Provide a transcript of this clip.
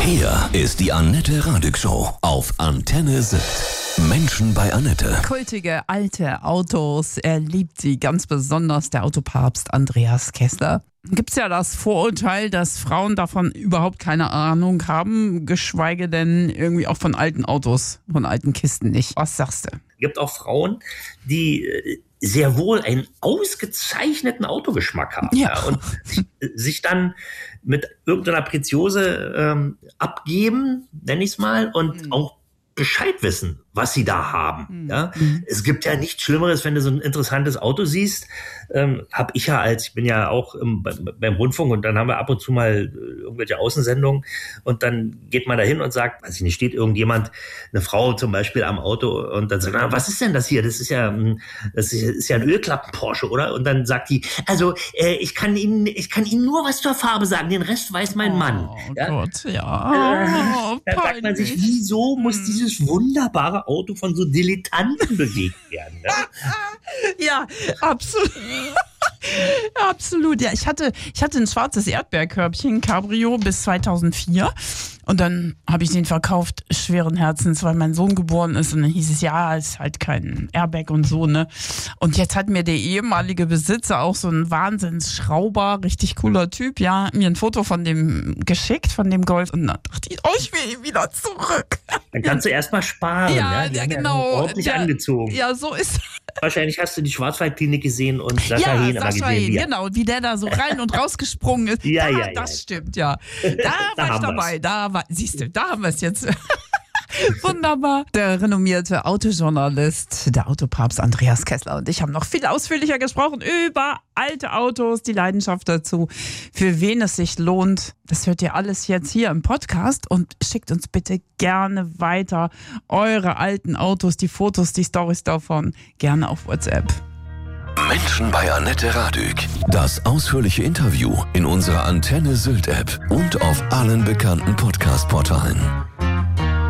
Hier ist die Annette Radig Show auf Antenne Sylt. Menschen bei Annette. Kultige alte Autos, er liebt sie ganz besonders, der Autopapst Andreas Kessler. Gibt's ja das Vorurteil, dass Frauen davon überhaupt keine Ahnung haben, geschweige denn irgendwie auch von alten Autos, von alten Kisten nicht. Was sagst du? Es gibt auch Frauen, die sehr wohl einen ausgezeichneten Autogeschmack haben, und sich dann mit irgendeiner Preziose abgeben, nenne ich es mal, und auch Bescheid wissen, was sie da haben. Ja? Es gibt ja nichts Schlimmeres, wenn du so ein interessantes Auto siehst. Ich bin ja auch beim Rundfunk, und dann haben wir ab und zu mal irgendwelche Außensendungen, und dann geht man da hin und sagt, weiß ich nicht, steht irgendjemand, eine Frau zum Beispiel am Auto, und dann sagt, was ist denn das hier? Das ist ja ein Ölklappen-Porsche, oder? Und dann sagt die, also ich kann Ihnen nur was zur Farbe sagen, den Rest weiß mein Mann. Oh Gott, ja. Da fragt man sich, wieso muss dieses wunderbare Auto von so Dilettanten bewegt werden? Ne? Ja, absolut. Absolut, ja. Ich hatte ein schwarzes Erdbeerkörbchen, Cabrio, bis 2004. Und dann habe ich den verkauft, schweren Herzens, weil mein Sohn geboren ist. Und dann hieß es, ja, ist halt kein Airbag und so, ne. Und jetzt hat mir der ehemalige Besitzer, auch so ein Wahnsinnsschrauber, richtig cooler Typ, ja, mir ein Foto von dem geschickt, von dem Golf. Und dann dachte ich, ich will ihn wieder zurück. Dann kannst du erstmal sparen. Ja, ja, genau. Ordentlich angezogen. Ja, so ist. Wahrscheinlich hast du die Schwarzwaldklinik gesehen und Sascha Hehn immer gesehen. Genau, wie der da so rein und rausgesprungen ist. Ja. Das stimmt, ja. Da war ich dabei. Siehst du, da haben wir es jetzt. Wunderbar. Der renommierte Autojournalist, der Autopapst Andreas Kessler und ich haben noch viel ausführlicher gesprochen über alte Autos, die Leidenschaft dazu, für wen es sich lohnt. Das hört ihr alles jetzt hier im Podcast, und schickt uns bitte gerne weiter eure alten Autos, die Fotos, die Storys davon, gerne auf WhatsApp. Menschen bei Annette Radig. Das ausführliche Interview in unserer Antenne Sylt App und auf allen bekannten Podcast-Portalen.